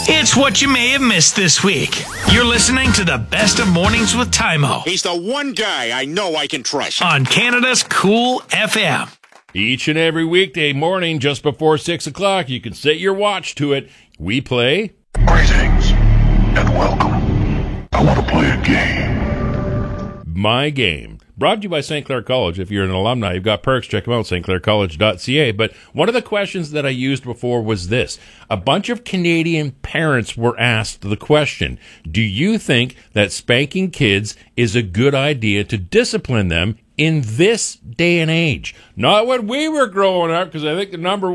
It's what you may have missed this week. You're listening to the best of Mornings with Tymo He's the one guy I know I can trust. on Canada's Cool FM. Each and every weekday morning, just before 6 o'clock, you can set your watch to it. We play Greetings and welcome. I want to play a game. My Game. Brought to you by St. Clair College. If you're an alumni, you've got perks. Check them out, stclaircollege.ca. But one of the questions that I used before was this. A bunch of Canadian parents were asked the question, do you think that spanking kids is a good idea to discipline them in this day and age? Not when we were growing up, because I think the number